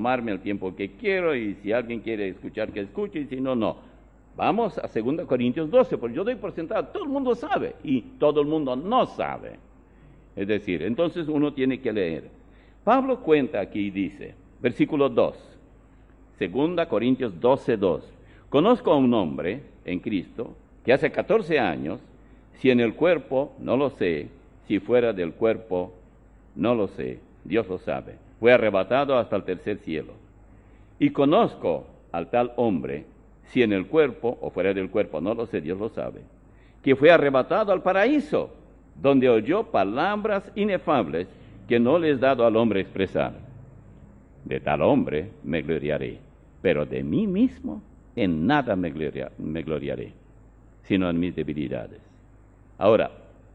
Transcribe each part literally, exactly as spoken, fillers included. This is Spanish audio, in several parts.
tomarme el tiempo que quiero y si alguien quiere escuchar, que escuche y si no, no. Vamos a segunda Corintios doce, porque yo doy por sentado, todo el mundo sabe y todo el mundo no sabe. Es decir, entonces uno tiene que leer. Pablo cuenta aquí y dice, versículo dos, segunda Corintios doce, dos. Conozco a un hombre en Cristo que hace catorce años, si en el cuerpo, no lo sé, si fuera del cuerpo, no lo sé, Dios lo sabe, fue arrebatado hasta el tercer cielo. Y conozco al tal hombre, si en el cuerpo o fuera del cuerpo, no lo sé, Dios lo sabe, que fue arrebatado al paraíso, donde oyó palabras inefables que no le es dado al hombre expresar. De tal hombre me gloriaré, pero de mí mismo en nada me, gloria, me gloriaré, sino en mis debilidades. Ahora,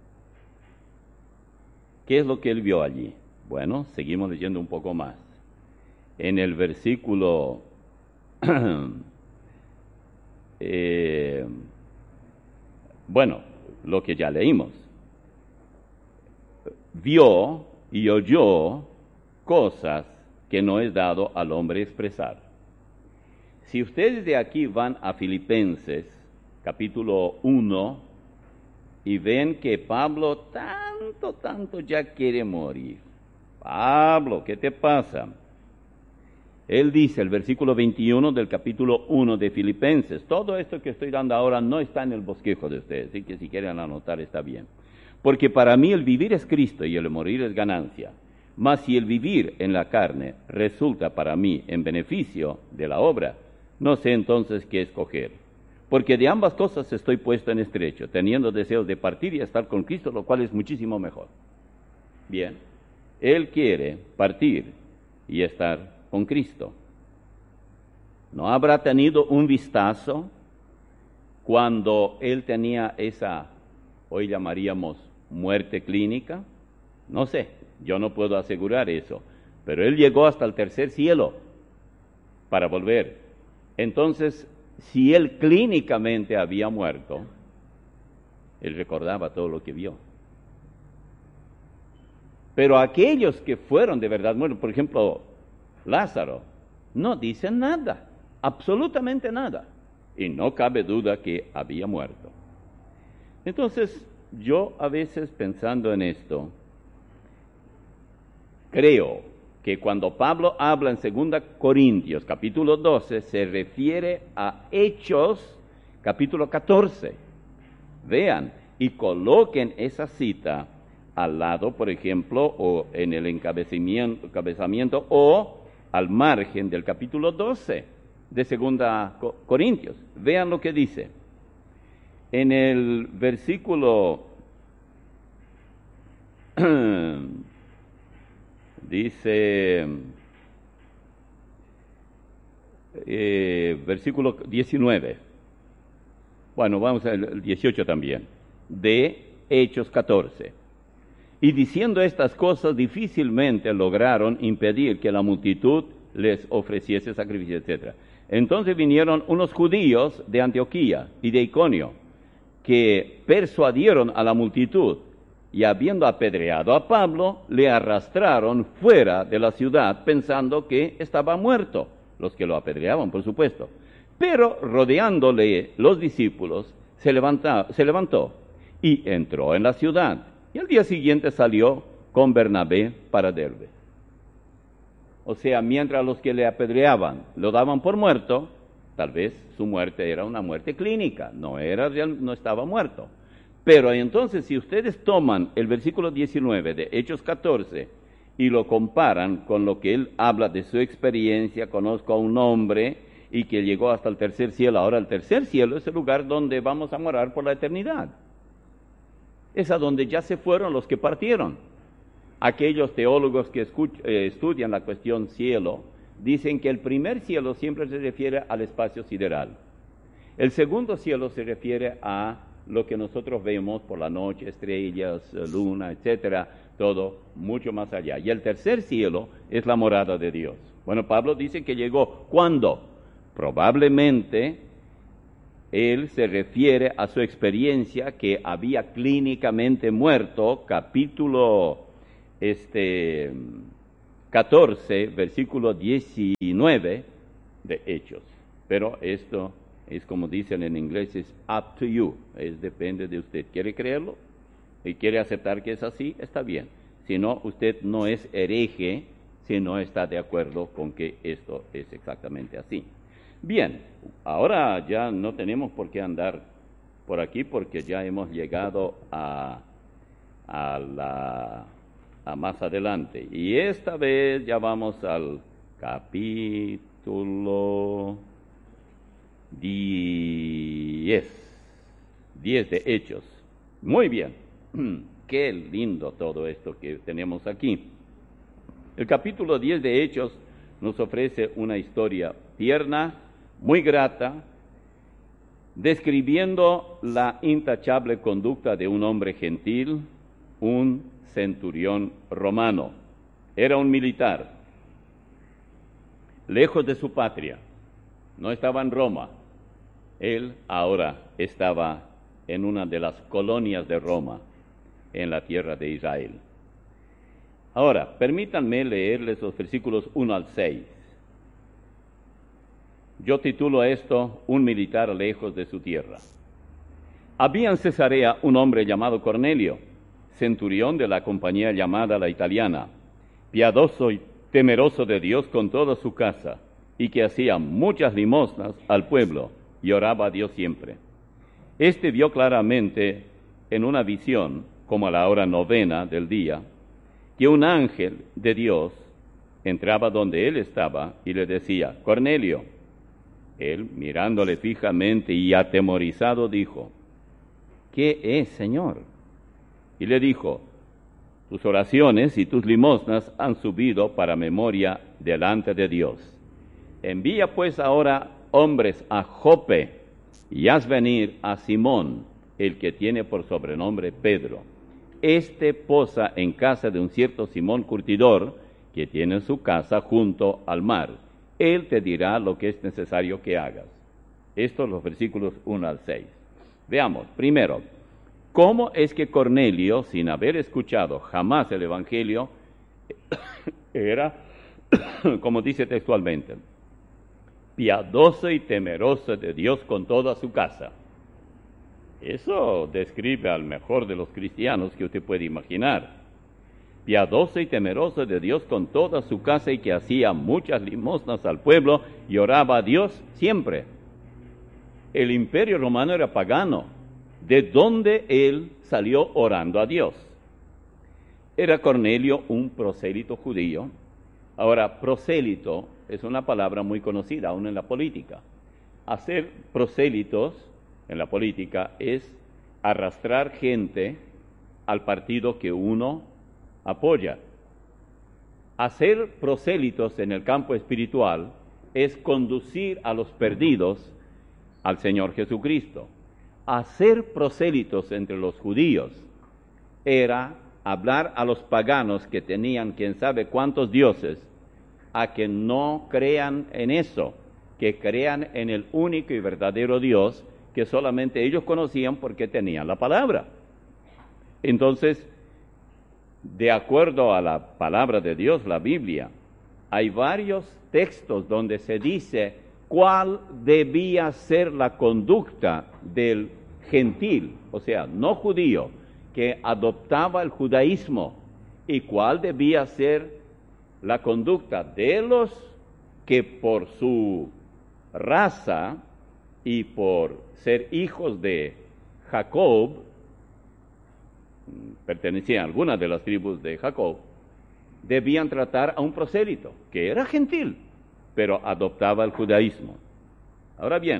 ¿qué es lo que él vio allí? Bueno, seguimos leyendo un poco más. En el versículo eh, bueno, lo que ya leímos. Vio y oyó cosas que no es dado al hombre expresar. Si ustedes de aquí van a Filipenses, capítulo uno, y ven que Pablo tanto, tanto ya quiere morir. Pablo, ¿qué te pasa? Él dice, el versículo veintiuno del capítulo uno de Filipenses, todo esto que estoy dando ahora no está en el bosquejo de ustedes, así que si quieren anotar está bien. Porque para mí el vivir es Cristo y el morir es ganancia. Mas si el vivir en la carne resulta para mí en beneficio de la obra, no sé entonces qué escoger. Porque de ambas cosas estoy puesto en estrecho, teniendo deseos de partir y estar con Cristo, lo cual es muchísimo mejor. Bien, él quiere partir y estar con Cristo. ¿No habrá tenido un vistazo cuando él tenía esa, hoy llamaríamos, muerte clínica? No sé, yo no puedo asegurar eso, pero él llegó hasta el tercer cielo para volver. Entonces, si él clínicamente había muerto, él recordaba todo lo que vio. Pero aquellos que fueron de verdad muertos, por ejemplo, Lázaro, no dicen nada, absolutamente nada, y no cabe duda que había muerto. Entonces, yo a veces pensando en esto, creo que cuando Pablo habla en segunda Corintios, capítulo doce, se refiere a Hechos, capítulo catorce. Vean, y coloquen esa cita al lado, por ejemplo, o en el encabezamiento, encabezamiento o al margen del capítulo doce de segunda Corintios. Vean lo que dice. En el versículo dice, eh, versículo diecinueve, bueno, vamos al dieciocho también, de Hechos catorce. Y diciendo estas cosas, difícilmente lograron impedir que la multitud les ofreciese sacrificio, etcétera. Entonces vinieron unos judíos de Antioquía y de Iconio, que persuadieron a la multitud, y habiendo apedreado a Pablo, le arrastraron fuera de la ciudad, pensando que estaba muerto, los que lo apedreaban, por supuesto. Pero rodeándole los discípulos, se, levanta, se levantó y entró en la ciudad, y al día siguiente salió con Bernabé para Derbe. O sea, mientras los que le apedreaban lo daban por muerto, tal vez su muerte era una muerte clínica, no, era real, no estaba muerto. Pero entonces, si ustedes toman el versículo diecinueve de Hechos catorce y lo comparan con lo que él habla de su experiencia, conozco a un hombre y que llegó hasta el tercer cielo. Ahora, el tercer cielo es el lugar donde vamos a morar por la eternidad. Es a donde ya se fueron los que partieron. Aquellos teólogos que escuch- eh, estudian la cuestión cielo, dicen que el primer cielo siempre se refiere al espacio sideral. El segundo cielo se refiere a lo que nosotros vemos por la noche, estrellas, luna, etcétera, todo mucho más allá. Y el tercer cielo es la morada de Dios. Bueno, Pablo dice que llegó. ¿Cuándo? Probablemente él se refiere a su experiencia que había clínicamente muerto, capítulo este, catorce, versículo diecinueve de Hechos. Pero esto es como dicen en inglés, es up to you, es depende de usted. ¿Quiere creerlo? Y quiere aceptar que es así, está bien. Si no, usted no es hereje si no está de acuerdo con que esto es exactamente así. Bien, ahora ya no tenemos por qué andar por aquí porque ya hemos llegado a, a, la, a más adelante. Y esta vez ya vamos al capítulo diez, diez de Hechos. Muy bien, qué lindo todo esto que tenemos aquí. El capítulo diez de Hechos nos ofrece una historia tierna, muy grata, describiendo la intachable conducta de un hombre gentil, un centurión romano. Era un militar, lejos de su patria, no estaba en Roma. Él ahora estaba en una de las colonias de Roma, en la tierra de Israel. Ahora, permítanme leerles los versículos uno al seis. Yo titulo esto, Un militar lejos de su tierra. Había en Cesarea un hombre llamado Cornelio, centurión de la compañía llamada la Italiana, piadoso y temeroso de Dios con toda su casa, y que hacía muchas limosnas al pueblo, y oraba a Dios siempre. Este vio claramente en una visión, como a la hora novena del día, que un ángel de Dios entraba donde él estaba y le decía, Cornelio. Él, mirándole fijamente y atemorizado, dijo, ¿qué es, Señor? Y le dijo, tus oraciones y tus limosnas han subido para memoria delante de Dios. Envía pues ahora hombres a Jope y haz venir a Simón, el que tiene por sobrenombre Pedro. Este posa en casa de un cierto Simón curtidor, que tiene su casa junto al mar. Él te dirá lo que es necesario que hagas. Estos los versículos uno al seis. Veamos, primero, ¿cómo es que Cornelio, sin haber escuchado jamás el Evangelio, era, como dice textualmente, piadoso y temeroso de Dios con toda su casa? Eso describe al mejor de los cristianos que usted puede imaginar. Piadoso y temeroso de Dios con toda su casa y que hacía muchas limosnas al pueblo y oraba a Dios siempre. El imperio romano era pagano, de donde él salió orando a Dios. Era Cornelio un prosélito judío. Ahora, prosélito es una palabra muy conocida aún en la política. Hacer prosélitos en la política es arrastrar gente al partido que uno apoya. Hacer prosélitos en el campo espiritual es conducir a los perdidos al Señor Jesucristo. Hacer prosélitos entre los judíos era hablar a los paganos que tenían quién sabe cuántos dioses a que no crean en eso, que crean en el único y verdadero Dios que solamente ellos conocían porque tenían la palabra. Entonces, de acuerdo a la palabra de Dios, la Biblia, hay varios textos donde se dice cuál debía ser la conducta del gentil, o sea, no judío, que adoptaba el judaísmo, y cuál debía ser la conducta de los que por su raza y por ser hijos de Jacob, pertenecían a alguna de las tribus de Jacob, debían tratar a un prosélito, que era gentil, pero adoptaba el judaísmo. Ahora bien,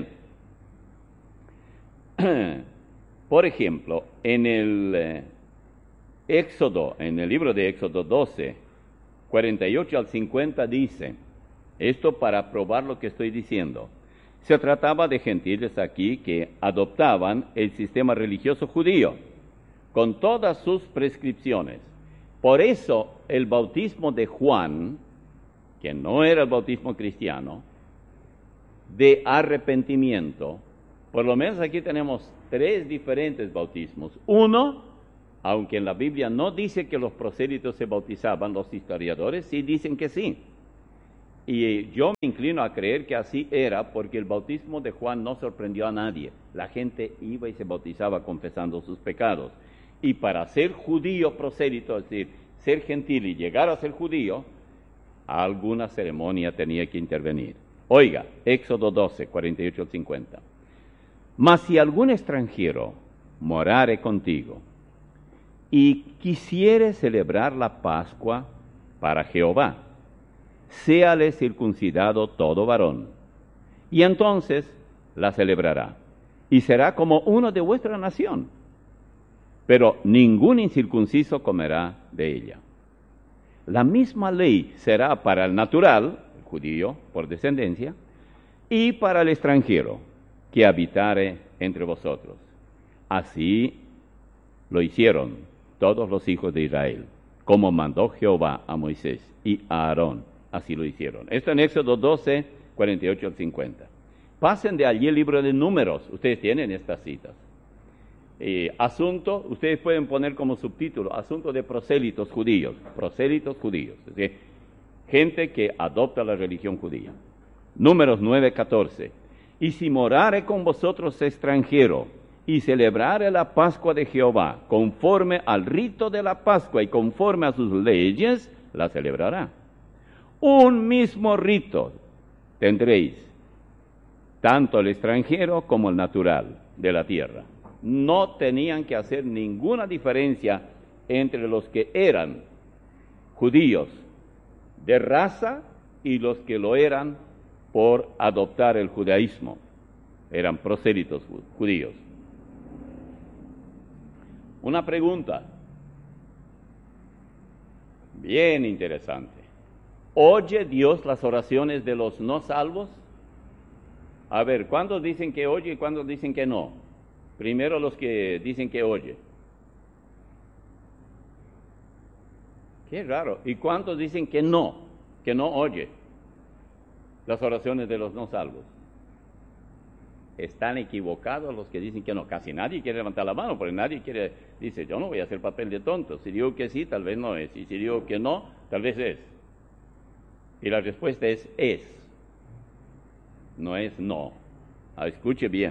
por ejemplo, en el eh, Éxodo, en el libro de Éxodo doce, cuarenta y ocho al cincuenta dice, esto para probar lo que estoy diciendo, se trataba de gentiles aquí que adoptaban el sistema religioso judío, con todas sus prescripciones. Por eso el bautismo de Juan, que no era el bautismo cristiano, de arrepentimiento, por lo menos aquí tenemos tres diferentes bautismos. Uno Aunque en la Biblia no dice que los prosélitos se bautizaban, los historiadores sí dicen que sí. Y yo me inclino a creer que así era, porque el bautismo de Juan no sorprendió a nadie. La gente iba y se bautizaba confesando sus pecados. Y para ser judío prosélito, es decir, ser gentil y llegar a ser judío, alguna ceremonia tenía que intervenir. Oiga, Éxodo doce, cuarenta y ocho al cincuenta. Mas si algún extranjero morare contigo y quisiere celebrar la Pascua para Jehová, séale circuncidado todo varón, y entonces la celebrará, y será como uno de vuestra nación, pero ningún incircunciso comerá de ella. La misma ley será para el natural, el judío por descendencia, y para el extranjero que habitare entre vosotros. Así lo hicieron todos los hijos de Israel, como mandó Jehová a Moisés y a Aarón. Así lo hicieron. Esto en Éxodo doce, cuarenta y ocho al cincuenta. Pasen de allí el libro de Números. Ustedes tienen estas citas. Eh, asunto, ustedes pueden poner como subtítulo, asunto de prosélitos judíos. Prosélitos judíos. Es decir, gente que adopta la religión judía. Números nueve, catorce. Y si morare con vosotros extranjero, y celebrare la Pascua de Jehová, conforme al rito de la Pascua y conforme a sus leyes, la celebrará. Un mismo rito tendréis, tanto el extranjero como el natural de la tierra. No tenían que hacer ninguna diferencia entre los que eran judíos de raza y los que lo eran por adoptar el judaísmo. Eran prosélitos judíos. Una pregunta bien interesante. ¿Oye Dios las oraciones de los no salvos? A ver, ¿cuántos dicen que oye y cuántos dicen que no? Primero los que dicen que oye. Qué raro. ¿Y cuántos dicen que no? Que no oye las oraciones de los no salvos. Están equivocados los que dicen que no. Casi nadie quiere levantar la mano, porque nadie quiere, dice, yo no voy a hacer papel de tonto. Si digo que sí, tal vez no es. Y si digo que no, tal vez es. Y la respuesta es, es. No es no. Ah, escuche bien.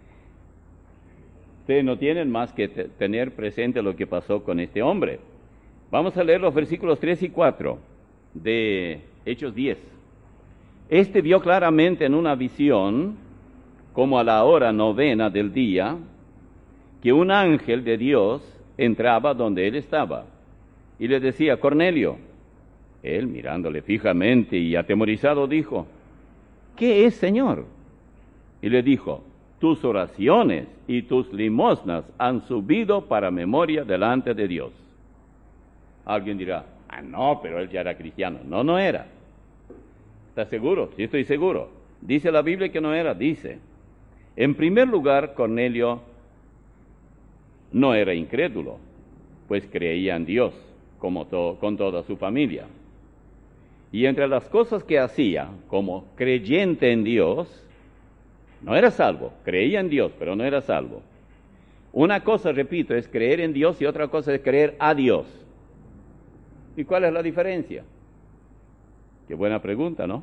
Ustedes no tienen más que te- tener presente lo que pasó con este hombre. Vamos a leer los versículos tres y cuatro de Hechos diez. Este vio claramente en una visión, como a la hora novena del día, que un ángel de Dios entraba donde él estaba y le decía, Cornelio. Él, mirándole fijamente y atemorizado, dijo, ¿qué es, Señor? Y le dijo, tus oraciones y tus limosnas han subido para memoria delante de Dios. Alguien dirá, ah, no, pero él ya era cristiano. No, no era. ¿Estás seguro? Sí, estoy seguro. Dice la Biblia que no era, dice. En primer lugar, Cornelio no era incrédulo, pues creía en Dios como to- con toda su familia. Y entre las cosas que hacía, como creyente en Dios, no era salvo, creía en Dios, pero no era salvo. Una cosa, repito, es creer en Dios y otra cosa es creer a Dios. ¿Y cuál es la diferencia? Qué buena pregunta, ¿no?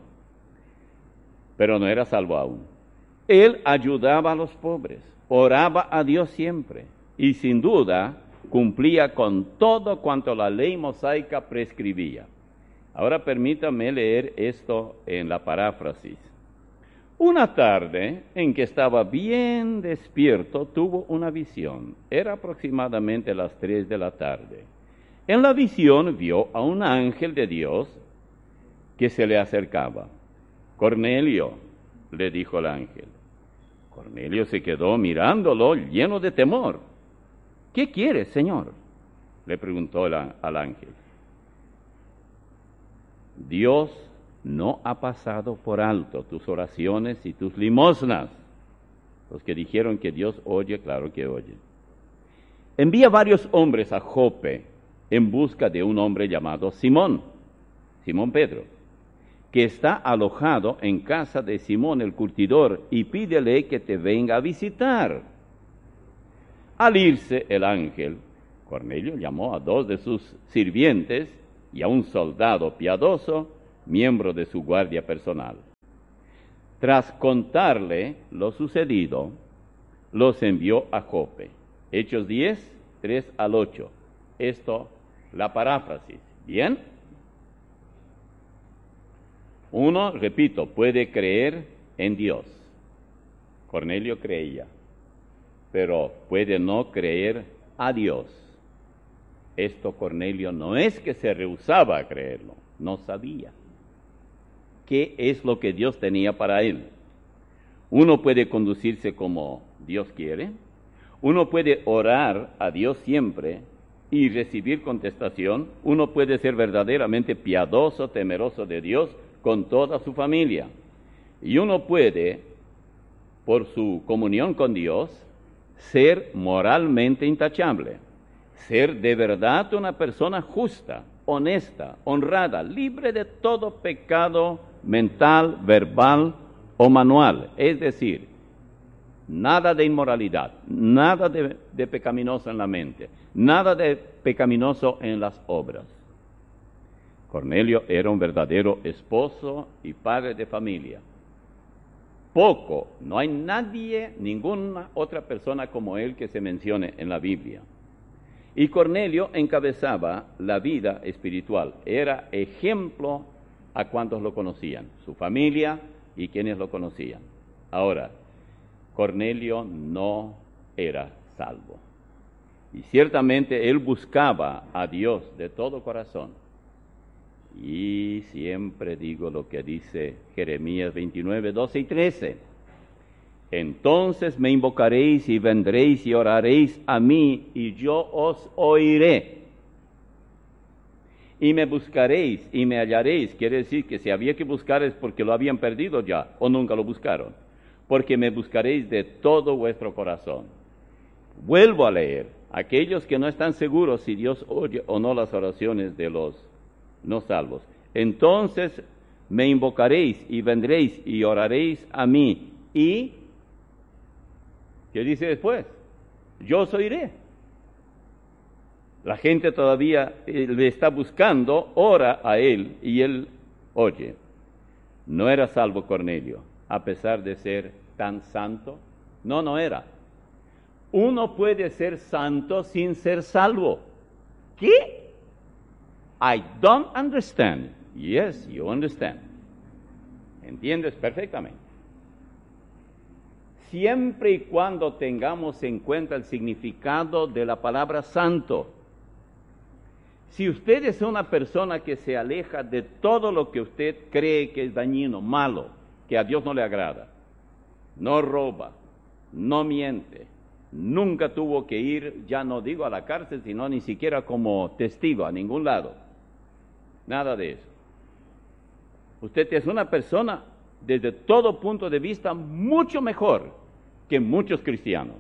Pero no era salvo aún. Él ayudaba a los pobres, oraba a Dios siempre y sin duda cumplía con todo cuanto la ley mosaica prescribía. Ahora permítame leer esto en la paráfrasis. Una tarde en que estaba bien despierto, tuvo una visión. Era aproximadamente las tres de la tarde. En la visión vio a un ángel de Dios que se le acercaba. Cornelio, le dijo el ángel. Cornelio se quedó mirándolo lleno de temor. ¿Qué quieres, Señor? Le preguntó el, al ángel. Dios no ha pasado por alto tus oraciones y tus limosnas. Los que dijeron que Dios oye, claro que oye. Envía varios hombres a Jope en busca de un hombre llamado Simón, Simón Pedro, que está alojado en casa de Simón el curtidor, y pídele que te venga a visitar. Al irse el ángel, Cornelio llamó a dos de sus sirvientes y a un soldado piadoso, miembro de su guardia personal. Tras contarle lo sucedido, los envió a Jope. Hechos diez, tres al ocho. Esto, la paráfrasis. ¿Bien? Uno, repito, puede creer en Dios. Cornelio creía, pero puede no creer a Dios. Esto Cornelio no es que se rehusaba a creerlo, no sabía qué es lo que Dios tenía para él. Uno puede conducirse como Dios quiere, uno puede orar a Dios siempre y recibir contestación, uno puede ser verdaderamente piadoso, temeroso de Dios con toda su familia, y uno puede, por su comunión con Dios, ser moralmente intachable, ser de verdad una persona justa, honesta, honrada, libre de todo pecado mental, verbal o manual, es decir, nada de inmoralidad, nada de, de pecaminoso en la mente, nada de pecaminoso en las obras. Cornelio era un verdadero esposo y padre de familia. Poco, no hay nadie, ninguna otra persona como él que se mencione en la Biblia. Y Cornelio encabezaba la vida espiritual, era ejemplo a cuantos lo conocían, su familia y quienes lo conocían. Ahora, Cornelio no era salvo. Y ciertamente él buscaba a Dios de todo corazón. Y siempre digo lo que dice Jeremías veintinueve, doce y trece. Entonces me invocaréis y vendréis y oraréis a mí, y yo os oiré. Y me buscaréis y me hallaréis. Quiere decir que si había que buscar es porque lo habían perdido ya, o nunca lo buscaron. Porque me buscaréis de todo vuestro corazón. Vuelvo a leer. Aquellos que no están seguros si Dios oye o no las oraciones de los no salvos. Entonces me invocaréis y vendréis y oraréis a mí. Y, ¿qué dice después? Yo os oiré. La gente todavía le está buscando, ora a él y él oye. No era salvo Cornelio, a pesar de ser tan santo. No, no era. Uno puede ser santo sin ser salvo. ¿Qué? I don't understand. Yes, you understand. ¿Entiendes perfectamente? Siempre y cuando tengamos en cuenta el significado de la palabra santo. Si usted es una persona que se aleja de todo lo que usted cree que es dañino, malo, que a Dios no le agrada, no roba, no miente, nunca tuvo que ir, ya no digo a la cárcel, sino ni siquiera como testigo a ningún lado, nada de eso. Usted es una persona desde todo punto de vista mucho mejor que muchos cristianos.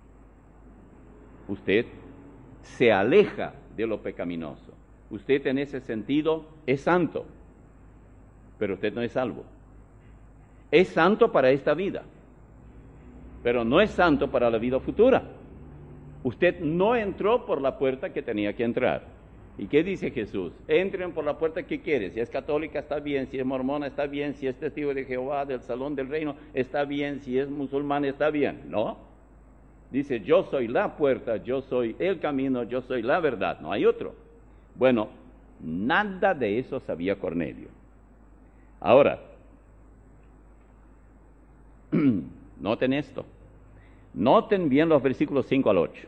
Usted se aleja de lo pecaminoso. Usted en ese sentido es santo, pero usted no es salvo. Es santo para esta vida, pero no es santo para la vida futura. Usted no entró por la puerta que tenía que entrar. ¿Y qué dice Jesús? Entren por la puerta que quiere. Si es católica está bien, si es mormona está bien, si es testigo de Jehová del Salón del Reino está bien, si es musulmán está bien. No. Dice, yo soy la puerta, yo soy el camino, yo soy la verdad, no hay otro. Bueno, nada de eso sabía Cornelio. Ahora, noten esto. Noten bien los versículos cinco al ocho.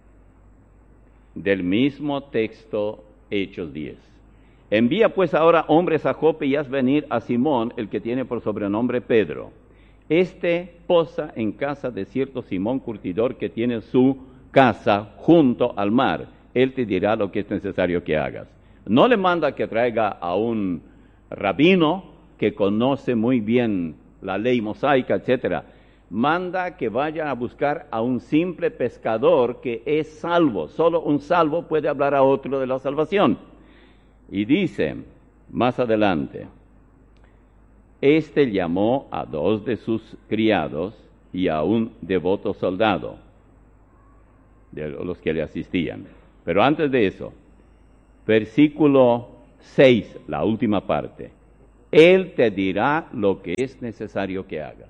Del mismo texto, Hechos diez. Envía pues ahora hombres a Jope y haz venir a Simón, el que tiene por sobrenombre Pedro. Este posa en casa de cierto Simón curtidor que tiene su casa junto al mar. Él te dirá lo que es necesario que hagas. No le manda que traiga a un rabino que conoce muy bien la ley mosaica, etcétera. Manda que vaya a buscar a un simple pescador que es salvo. Solo un salvo puede hablar a otro de la salvación. Y dice más adelante, este llamó a dos de sus criados y a un devoto soldado, de los que le asistían. Pero antes de eso, versículo seis, la última parte. Él te dirá lo que es necesario que hagas.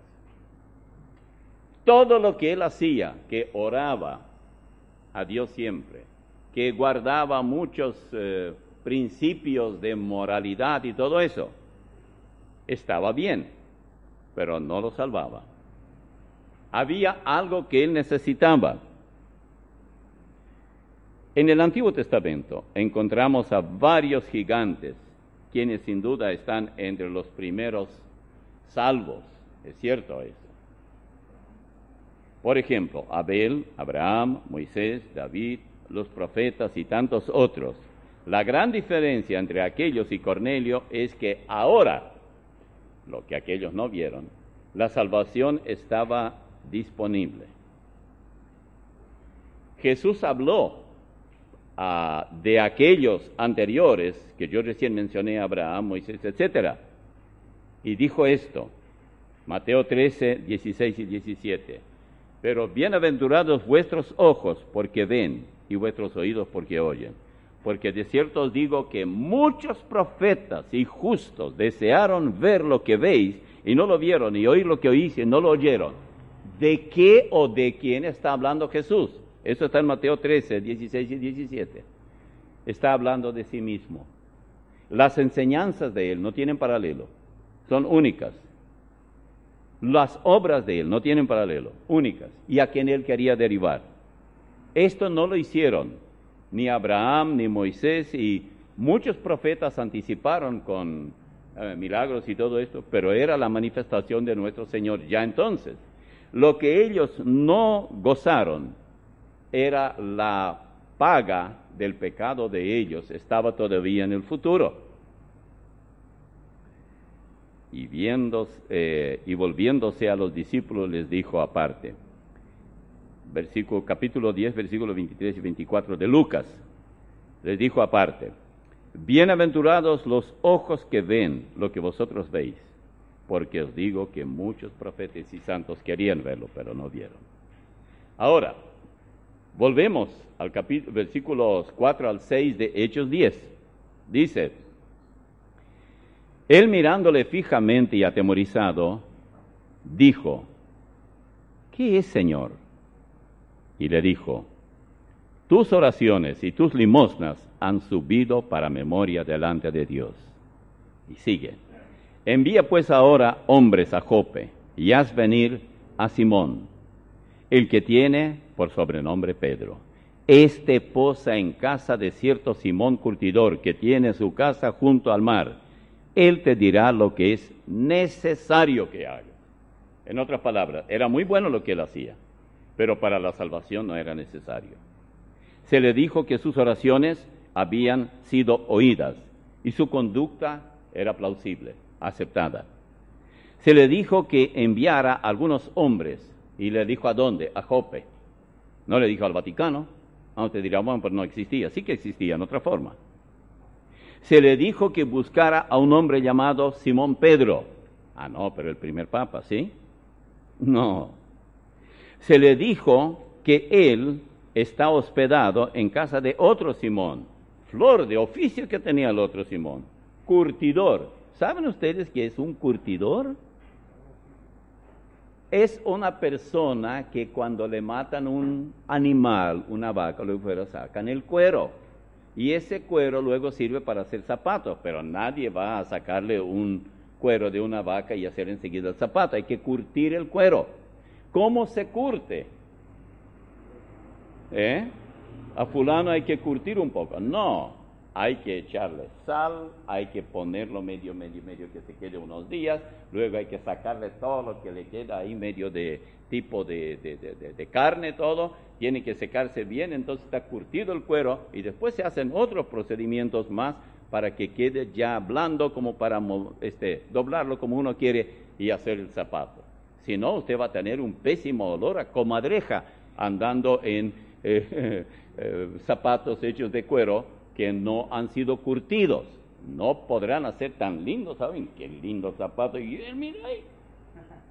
Todo lo que él hacía, que oraba a Dios siempre, que guardaba muchos eh, principios de moralidad y todo eso, estaba bien, pero no lo salvaba. Había algo que él necesitaba. En el Antiguo Testamento encontramos a varios gigantes, quienes sin duda están entre los primeros salvos. Es cierto eso. Por ejemplo, Abel, Abraham, Moisés, David, los profetas y tantos otros. La gran diferencia entre aquellos y Cornelio es que ahora, lo que aquellos no vieron, la salvación estaba disponible. Jesús habló uh, de aquellos anteriores, que yo recién mencioné, Abraham, Moisés, etcétera, y dijo esto, Mateo trece, dieciséis y diecisiete, pero bienaventurados vuestros ojos porque ven, y vuestros oídos porque oyen, porque de cierto os digo que muchos profetas y justos desearon ver lo que veis, y no lo vieron, y oír lo que oís, y no lo oyeron. ¿De qué o de quién está hablando Jesús? Eso está en Mateo trece, dieciséis y diecisiete. Está hablando de sí mismo. Las enseñanzas de él no tienen paralelo, son únicas. Las obras de él no tienen paralelo, únicas, y a quien él quería derivar. Esto no lo hicieron ni Abraham ni Moisés, y muchos profetas anticiparon con eh, milagros y todo esto, pero era la manifestación de nuestro Señor ya entonces. Lo que ellos no gozaron era la paga del pecado de ellos, estaba todavía en el futuro. Y, viendo, eh, y volviéndose a los discípulos les dijo aparte, versículo, capítulo diez, versículos veintitrés y veinticuatro de Lucas, les dijo aparte, bienaventurados los ojos que ven lo que vosotros veis, porque os digo que muchos profetas y santos querían verlo, pero no vieron. Ahora, volvemos al capítulo, versículos cuatro al seis de Hechos diez. Dice, él mirándole fijamente y atemorizado, dijo, ¿qué es, Señor? Y le dijo, tus oraciones y tus limosnas han subido para memoria delante de Dios. Y sigue, envía pues ahora hombres a Jope, y haz venir a Simón, el que tiene por sobrenombre Pedro. Este posa en casa de cierto Simón curtidor, que tiene su casa junto al mar. Él te dirá lo que es necesario que hagas. En otras palabras, era muy bueno lo que él hacía, pero para la salvación no era necesario. Se le dijo que sus oraciones habían sido oídas y su conducta era plausible, aceptada. Se le dijo que enviara a algunos hombres, y le dijo ¿a dónde? A Jope. No le dijo al Vaticano. Aunque te dirá, bueno, pues no existía. Sí que existía en otra forma. Se le dijo que buscara a un hombre llamado Simón Pedro. Ah, no, pero el primer papa, ¿sí? No. Se le dijo que él está hospedado en casa de otro Simón, flor de oficio que tenía el otro Simón, curtidor. ¿Saben ustedes qué es un curtidor? Es una persona que cuando le matan un animal, una vaca, luego fuera sacan el cuero. Y ese cuero luego sirve para hacer zapatos, pero nadie va a sacarle un cuero de una vaca y hacer enseguida el zapato. Hay que curtir el cuero. ¿Cómo se curte? ¿Eh? A fulano hay que curtir un poco. No, hay que echarle sal, hay que ponerlo medio, medio, medio que se quede unos días, luego hay que sacarle todo lo que le queda ahí, medio de tipo de, de, de, de carne, todo, tiene que secarse bien, entonces está curtido el cuero, y después se hacen otros procedimientos más para que quede ya blando, como para este, doblarlo como uno quiere y hacer el zapato. Si no, usted va a tener un pésimo olor a comadreja andando en eh, eh, zapatos hechos de cuero que no han sido curtidos. No podrán hacer tan lindos, ¿saben? Qué lindos zapatos. Y él, mira ahí,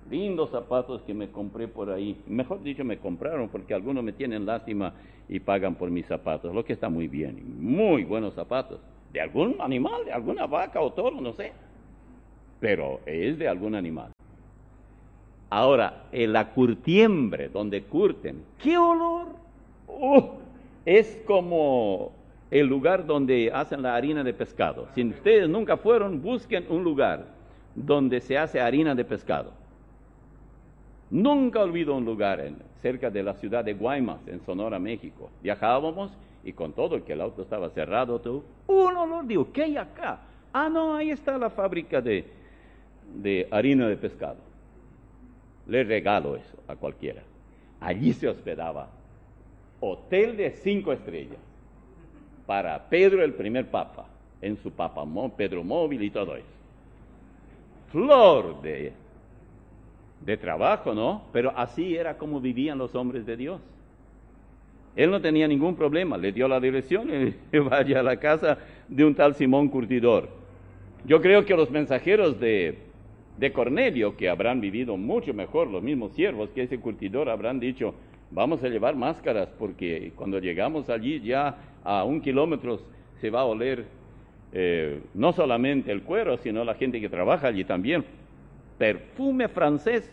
lindos zapatos que me compré por ahí. Mejor dicho, me compraron porque algunos me tienen lástima y pagan por mis zapatos, lo que está muy bien. Muy buenos zapatos. De algún animal, de alguna vaca o toro, no sé. Pero es de algún animal. Ahora, en la curtiembre, donde curten, ¡qué olor! Uh, es como el lugar donde hacen la harina de pescado. Si ustedes nunca fueron, busquen un lugar donde se hace harina de pescado. Nunca olvido un lugar en, cerca de la ciudad de Guaymas, en Sonora, México. Viajábamos y con todo que el auto estaba cerrado, todo, un olor, digo, ¿qué hay acá? Ah, no, ahí está la fábrica de, de harina de pescado. Le regalo eso a cualquiera. Allí se hospedaba hotel de cinco estrellas para Pedro el primer papa, en su papa Pedro móvil y todo eso. Flor de, de trabajo, ¿no? Pero así era como vivían los hombres de Dios. Él no tenía ningún problema, le dio la dirección y vaya a la casa de un tal Simón Curtidor. Yo creo que los mensajeros de, de Cornelio, que habrán vivido mucho mejor, los mismos siervos que ese curtidor, habrán dicho, vamos a llevar máscaras porque cuando llegamos allí ya a un kilómetro se va a oler eh, no solamente el cuero, sino la gente que trabaja allí también. Perfume francés.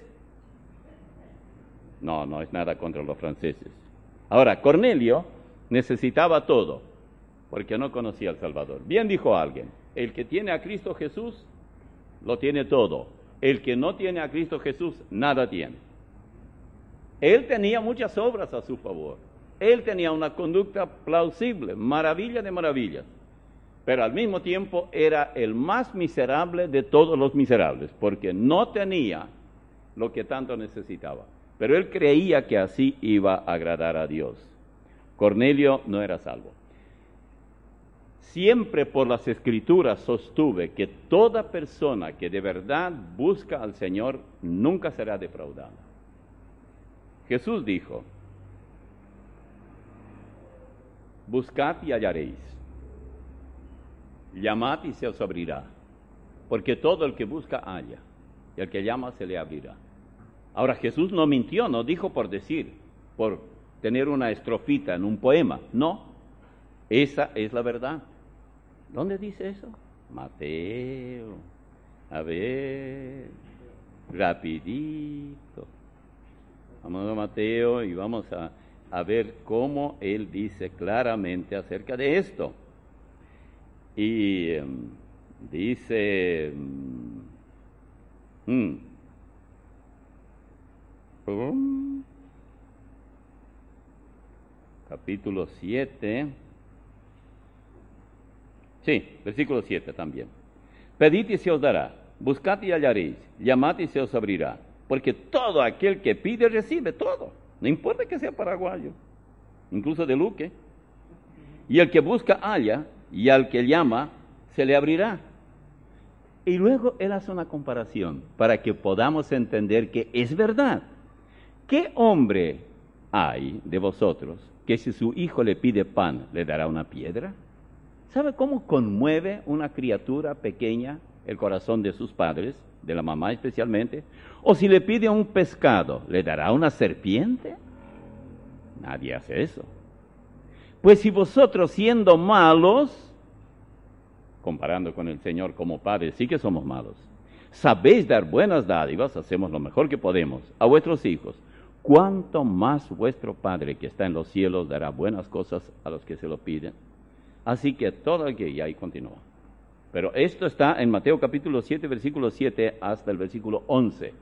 No, no es nada contra los franceses. Ahora, Cornelio necesitaba todo, porque no conocía al Salvador. Bien dijo alguien, el que tiene a Cristo Jesús, lo tiene todo. El que no tiene a Cristo Jesús, nada tiene. Él tenía muchas obras a su favor. Él tenía una conducta plausible, maravilla de maravillas. Pero al mismo tiempo era el más miserable de todos los miserables, porque no tenía lo que tanto necesitaba. Pero él creía que así iba a agradar a Dios. Cornelio no era salvo. Siempre por las Escrituras sostuve que toda persona que de verdad busca al Señor nunca será defraudada. Jesús dijo, buscad y hallaréis, llamad y se os abrirá, porque todo el que busca halla, y el que llama se le abrirá. Ahora, Jesús no mintió, no dijo por decir, por tener una estrofita en un poema. No, esa es la verdad. ¿Dónde dice eso? Mateo. A ver, rapidito. Vamos a Mateo y vamos a, a ver cómo él dice claramente acerca de esto. Y um, dice... Um, um, capítulo siete, sí, versículo siete también. Pedid y se os dará, buscad y hallaréis, llamad y se os abrirá, porque todo aquel que pide recibe todo, no importa que sea paraguayo, incluso de Luque, y el que busca halla, y al que llama se le abrirá. Y luego él hace una comparación para que podamos entender que es verdad. ¿Qué hombre hay de vosotros que si su hijo le pide pan, le dará una piedra? ¿Sabe cómo conmueve una criatura pequeña el corazón de sus padres, de la mamá especialmente? ¿O si le pide un pescado, le dará una serpiente? Nadie hace eso. Pues si vosotros siendo malos, comparando con el Señor como padres, sí que somos malos, sabéis dar buenas dádivas, hacemos lo mejor que podemos, a vuestros hijos, ¿cuánto más vuestro Padre que está en los cielos dará buenas cosas a los que se lo piden? Así que todo el que, y ahí continúa. Pero esto está en Mateo capítulo siete, versículo siete hasta el versículo once.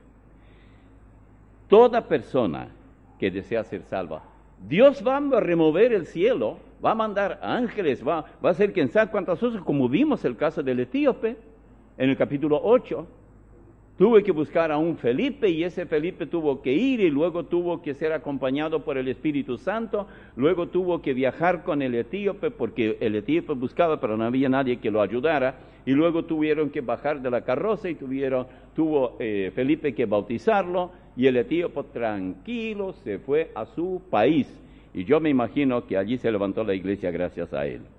Toda persona que desea ser salva, Dios va a remover el cielo, va a mandar ángeles, va, va a hacer quién sabe cuántas cosas, como vimos el caso del etíope en el capítulo ocho. Tuve que buscar a un Felipe y ese Felipe tuvo que ir y luego tuvo que ser acompañado por el Espíritu Santo, luego tuvo que viajar con el etíope porque el etíope buscaba pero no había nadie que lo ayudara y luego tuvieron que bajar de la carroza y tuvieron, tuvo eh, Felipe que bautizarlo y el etíope tranquilo se fue a su país y yo me imagino que allí se levantó la iglesia gracias a él.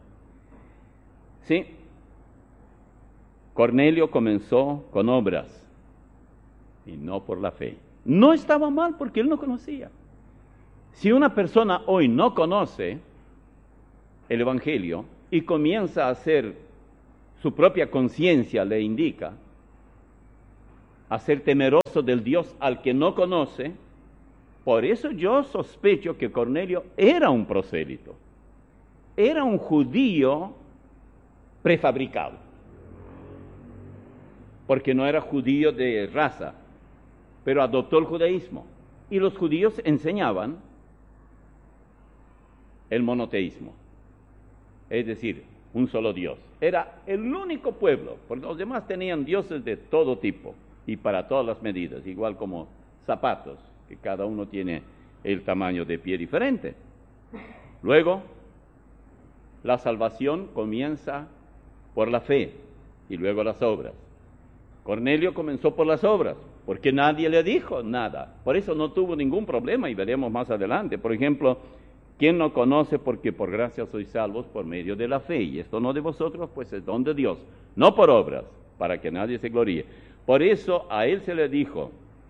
¿Sí? Cornelio comenzó con obras. y no por la fe. No estaba mal porque él no conocía. Si una persona hoy no conoce el Evangelio y comienza a hacer, su propia conciencia le indica, a ser temeroso del Dios al que no conoce, por eso yo sospecho que Cornelio era un prosélito, era un judío prefabricado, porque no era judío de raza, pero adoptó el judaísmo. Y los judíos enseñaban el monoteísmo, es decir, un solo Dios. Era el único pueblo, porque los demás tenían dioses de todo tipo y para todas las medidas, igual como zapatos, que cada uno tiene el tamaño de pie diferente. Luego, la salvación comienza por la fe y luego las obras. Cornelio comenzó por las obras, porque nadie le dijo nada. Por eso no tuvo ningún problema y veremos más adelante. Por ejemplo, ¿quién no conoce porque por gracia sois salvos por medio de la fe? Y esto no de vosotros, pues es don de Dios, no por obras, para que nadie se gloríe. Por eso a él se le dijo,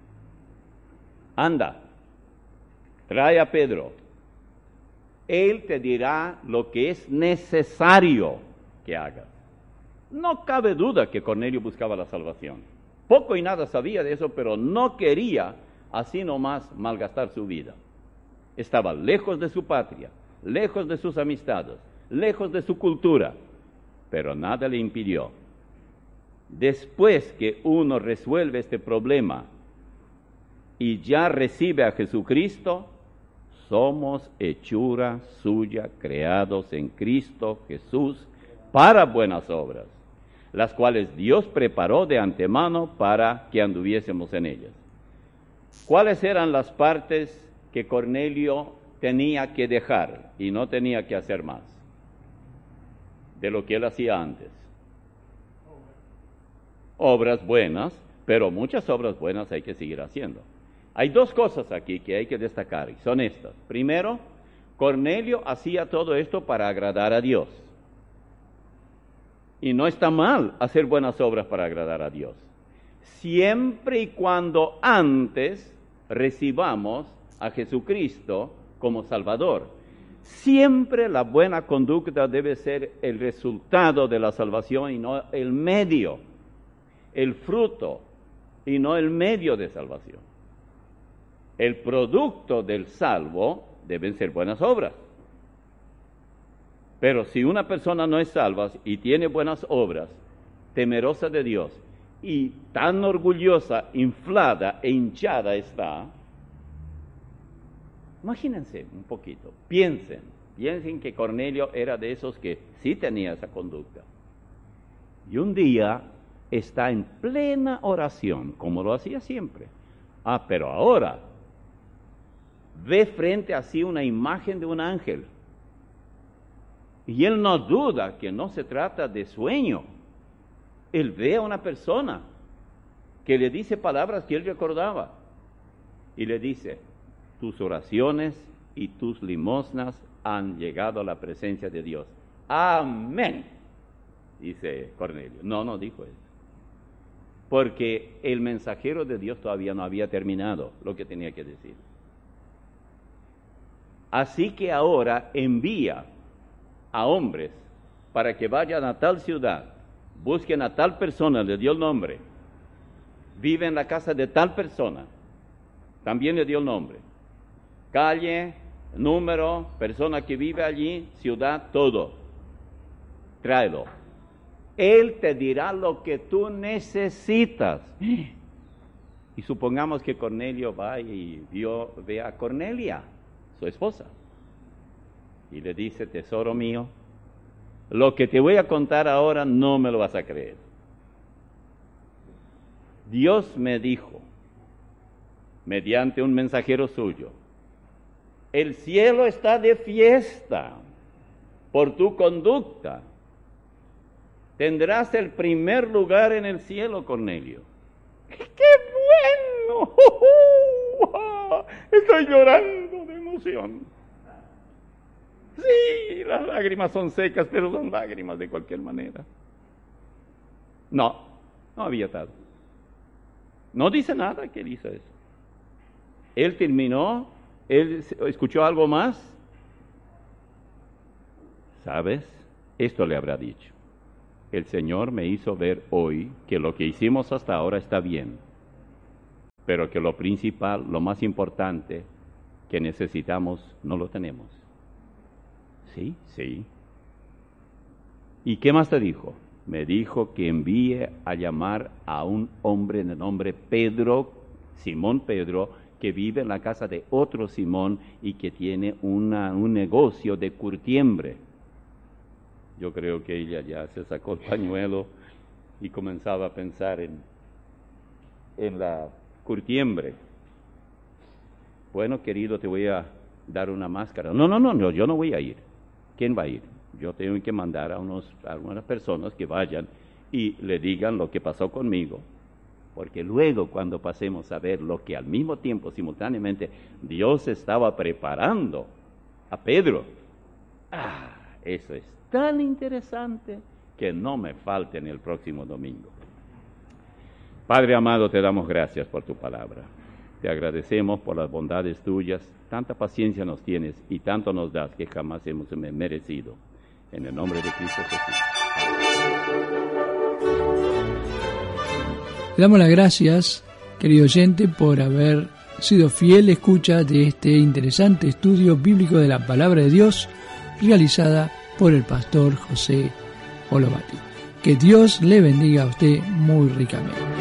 anda, trae a Pedro, él te dirá lo que es necesario que hagas. No cabe duda que Cornelio buscaba la salvación. Poco y nada sabía de eso, pero no quería así nomás malgastar su vida. Estaba lejos de su patria, lejos de sus amistades, lejos de su cultura, pero nada le impidió. Después que uno resuelve este problema y ya recibe a Jesucristo, somos hechura suya, creados en Cristo Jesús para buenas obras, las cuales Dios preparó de antemano para que anduviésemos en ellas. ¿Cuáles eran las partes que Cornelio tenía que dejar y no tenía que hacer más de lo que él hacía antes? Obras buenas, pero muchas obras buenas hay que seguir haciendo. Hay dos cosas aquí que hay que destacar, y son estas. Primero, Cornelio hacía todo esto para agradar a Dios. Y no está mal hacer buenas obras para agradar a Dios, siempre y cuando antes recibamos a Jesucristo como Salvador. Siempre la buena conducta debe ser el resultado de la salvación y no el medio, el fruto y no el medio de salvación. El producto del salvo deben ser buenas obras. Pero si una persona no es salva y tiene buenas obras, temerosa de Dios, y tan orgullosa, inflada e hinchada está, imagínense un poquito, piensen, piensen que Cornelio era de esos que sí tenía esa conducta. Y un día está en plena oración, como lo hacía siempre. Ah, pero ahora ve frente a sí una imagen de un ángel. Y él no duda que no se trata de sueño. Él ve a una persona que le dice palabras que él recordaba. Y le dice, tus oraciones y tus limosnas han llegado a la presencia de Dios. Amén, dice Cornelio. No, no dijo eso. Porque el mensajero de Dios todavía no había terminado lo que tenía que decir. Así que ahora envía a hombres para que vayan a tal ciudad, busquen a tal persona, le dio el nombre, vive en la casa de tal persona, también le dio el nombre, calle, número, persona que vive allí, ciudad, todo, tráelo. Él te dirá lo que tú necesitas. Y supongamos que Cornelio va y vio, ve a Cornelia, su esposa, y le dice, tesoro mío, lo que te voy a contar ahora no me lo vas a creer. Dios me dijo, mediante un mensajero suyo, el cielo está de fiesta por tu conducta. Tendrás el primer lugar en el cielo, Cornelio. ¡Qué bueno! Estoy llorando de emoción. Sí, las lágrimas son secas, pero son lágrimas de cualquier manera. No, no había tal. No dice nada que dice eso. Él terminó, él escuchó algo más. ¿Sabes? Esto le habrá dicho. El Señor me hizo ver hoy que lo que hicimos hasta ahora está bien, pero que lo principal, lo más importante que necesitamos, no lo tenemos. Sí, sí. ¿Y qué más te dijo? Me dijo que envíe a llamar a un hombre de nombre Pedro, Simón Pedro, que vive en la casa de otro Simón y que tiene una, un negocio de curtiembre. Yo creo que ella ya se sacó el pañuelo y comenzaba a pensar en, en la curtiembre. Bueno, querido, te voy a dar una máscara. No, no, no, no, yo no voy a ir. ¿Quién va a ir? Yo tengo que mandar a, unos, a unas personas que vayan y le digan lo que pasó conmigo. Porque luego, cuando pasemos a ver lo que al mismo tiempo, simultáneamente, Dios estaba preparando a Pedro, ah, eso es tan interesante que no me falte en el próximo domingo. Padre amado, te damos gracias por tu palabra. Te agradecemos por las bondades tuyas. Tanta paciencia nos tienes y tanto nos das que jamás hemos merecido. En el nombre de Cristo Jesús. Le damos las gracias, querido oyente, por haber sido fiel escucha de este interesante estudio bíblico de la Palabra de Dios, realizada por el pastor José Olovati. Que Dios le bendiga a usted muy ricamente.